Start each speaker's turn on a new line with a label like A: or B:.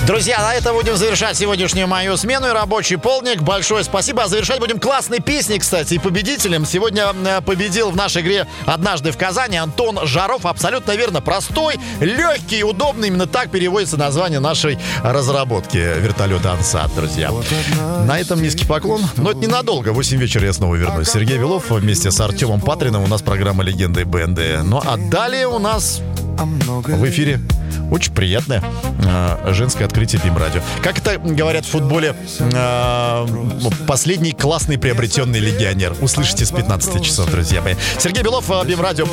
A: Друзья, на этом будем завершать сегодняшнюю мою смену и рабочий полдник. Большое спасибо. А завершать будем классной песней, кстати, и победителем. Сегодня победил в нашей игре «Однажды в Казани» Антон Жаров. Абсолютно верно. Простой, легкий, удобный. Именно так переводится название нашей разработки вертолета «Ансат», друзья. На этом низкий поклон. Но это ненадолго. В 8 вечера я снова вернусь. Сергей Белов вместе с Артемом Патриным. У нас программа «Легенды БНД». Ну а далее у нас в эфире очень приятное женское открытие БИМ-радио. Как это говорят в футболе, последний классный приобретенный легионер. Услышите с 15 часов, друзья мои. Сергей Белов, БИМ-радио.